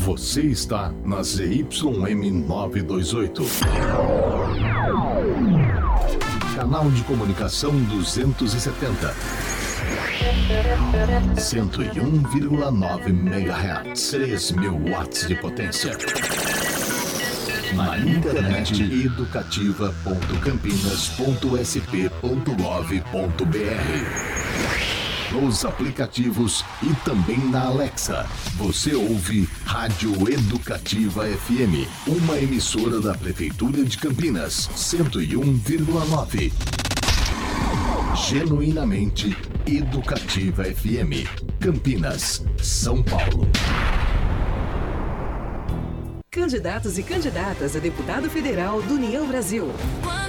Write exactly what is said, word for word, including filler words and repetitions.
Você está na Z Y M novecentos e vinte e oito. Canal de comunicação duzentos e setenta. cento e um vírgula nove megahertz. três mil watts de potência. Na internet educativa ponto campinas ponto s p ponto gov ponto b r. Nos aplicativos e também na Alexa. Você ouve Rádio Educativa F M, uma emissora da Prefeitura de Campinas, cento e um vírgula nove. Genuinamente Educativa F M, Campinas, São Paulo. Candidatos e candidatas a deputado federal do União Brasil.